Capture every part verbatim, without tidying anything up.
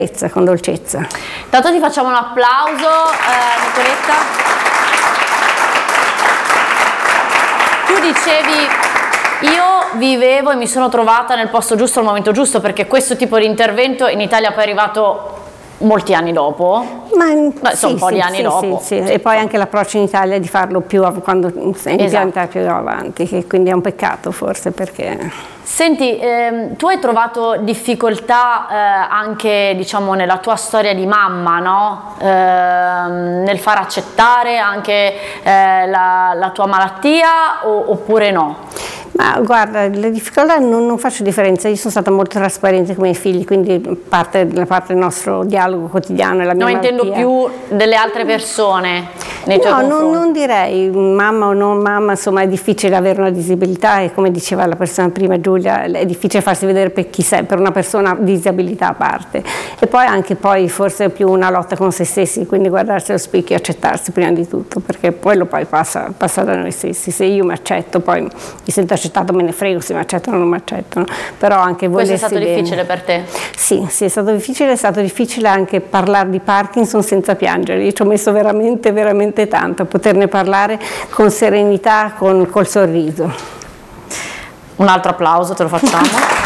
con dolcezza. Intanto ti facciamo un applauso, eh, Nicoletta. Tu dicevi, io vivevo e mi sono trovata nel posto giusto al momento giusto, perché questo tipo di intervento in Italia poi è arrivato molti anni dopo. Ma Beh, sì, sono un po' sì, di anni sì, dopo. sì, sì. E poi anche l'approccio in Italia di farlo più av- quando sei in Esatto. pianta più avanti, che quindi è un peccato forse, perché... Senti, ehm, tu hai trovato difficoltà eh, anche, diciamo, nella tua storia di mamma, no? Ehm, nel far accettare anche eh, la, la tua malattia o, oppure no? Ma guarda, le difficoltà non, non faccio differenza, io sono stata molto trasparente con i miei figli, quindi parte, parte del nostro dialogo quotidiano è la mia Non malattia. intendo più delle altre persone nei tuoi No, confronti. non, non direi mamma o non mamma, insomma è difficile avere una disabilità e come diceva la persona prima Giulia, è difficile farsi vedere per chi sei, per una persona disabilità a parte. E poi anche poi forse più una lotta con se stessi, quindi guardarsi allo specchio e accettarsi prima di tutto, perché quello poi passa, passa da noi stessi. Se io mi accetto, poi mi sento accettato, me ne frego se mi accettano o non mi accettano, però anche volersi Questo è stato bene. difficile per te? Sì, sì, è stato difficile, è stato difficile anche parlare di Parkinson senza piangere, io ci ho messo veramente, veramente tanto a poterne parlare con serenità, con, col sorriso. Un altro applauso te lo facciamo.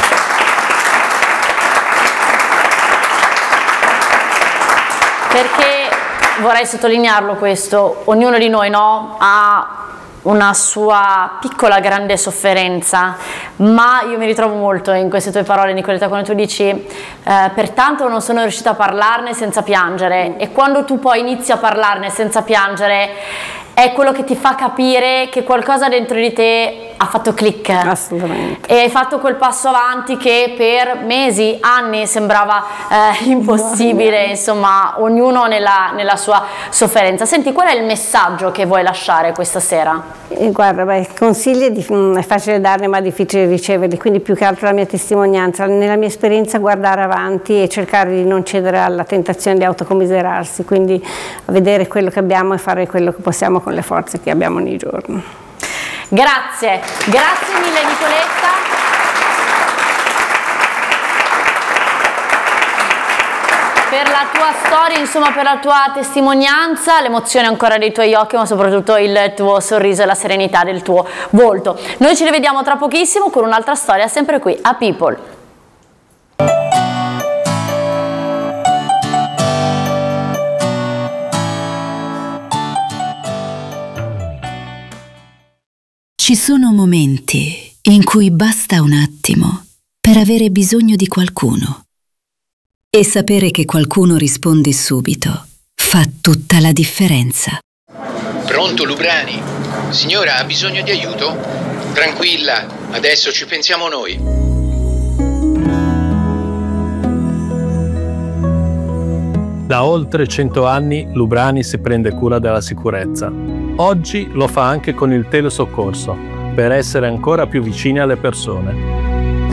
Perché vorrei sottolinearlo questo, ognuno di noi, no, ha una sua piccola grande sofferenza, ma io mi ritrovo molto in queste tue parole, Nicoletta, quando tu dici eh, pertanto non sono riuscita a parlarne senza piangere, e quando tu poi inizi a parlarne senza piangere è quello che ti fa capire che qualcosa dentro di te ha fatto click. Assolutamente. E hai fatto quel passo avanti che per mesi, anni sembrava eh, impossibile, insomma, ognuno nella, nella sua sofferenza. Senti, qual è il messaggio che vuoi lasciare questa sera? Eh, guarda, beh, consigli di, mh, è facile darne ma difficile riceverli, quindi più che altro la mia testimonianza, nella mia esperienza guardare avanti e cercare di non cedere alla tentazione di autocommiserarsi, quindi vedere quello che abbiamo e fare quello che possiamo con le forze che abbiamo ogni giorno. Grazie, grazie mille Nicoletta. Per la tua storia, insomma, per la tua testimonianza, l'emozione ancora dei tuoi occhi, ma soprattutto il tuo sorriso e la serenità del tuo volto. Noi ci rivediamo tra pochissimo con un'altra storia, sempre qui a People. Ci sono momenti in cui basta un attimo per avere bisogno di qualcuno. E sapere che qualcuno risponde subito fa tutta la differenza. Pronto, Lubrani? Signora, ha bisogno di aiuto? Tranquilla, adesso ci pensiamo noi. Da oltre cento anni Lubrani si prende cura della sicurezza. Oggi lo fa anche con il telesoccorso, per essere ancora più vicini alle persone.